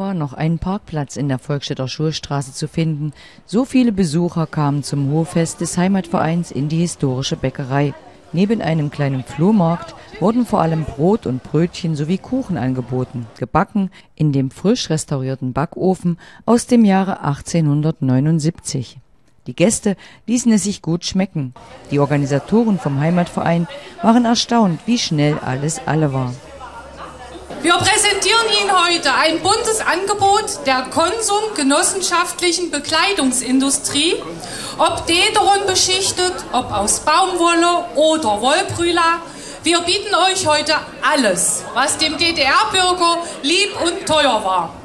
war noch ein Parkplatz in der Volkstädter Schulstraße zu finden. So viele Besucher kamen zum Hoffest des Heimatvereins in die historische Bäckerei. Neben einem kleinen Flohmarkt wurden vor allem Brot und Brötchen sowie Kuchen angeboten, gebacken in dem frisch restaurierten Backofen aus dem Jahre 1879. Die Gäste ließen es sich gut schmecken. Die Organisatoren vom Heimatverein waren erstaunt, wie schnell alles alle war. Wir präsentieren Ihnen heute ein buntes Angebot der Konsum-genossenschaftlichen Bekleidungsindustrie, ob Dederon beschichtet, ob aus Baumwolle oder Wollbrüla. Wir bieten euch heute alles, was dem DDR-Bürger lieb und teuer war.